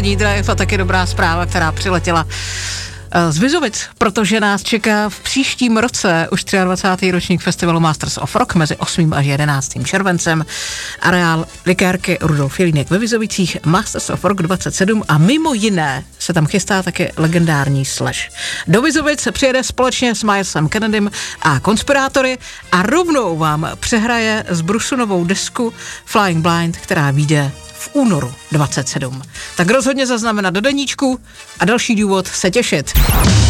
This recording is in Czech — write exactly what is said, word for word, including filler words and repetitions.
Drive a taky dobrá zpráva, která přiletěla z Vizovic, protože nás čeká v příštím roce už dvacátý třetí ročník festivalu Masters of Rock mezi osmým až jedenáctým červencem. Areál likérky Rudolf Jelínek ve Vizovicích, Masters of Rock dvacet sedm a mimo jiné se tam chystá také legendární Slash. Do Vizovic se přijede společně s Milesem Kennedym a Konspirátory a rovnou vám přehraje z Brusunovou desku Flying Blind, která vyjde v únoru dvacet sedm. Tak rozhodně zaznamenat do deníčku a další důvod se těšit.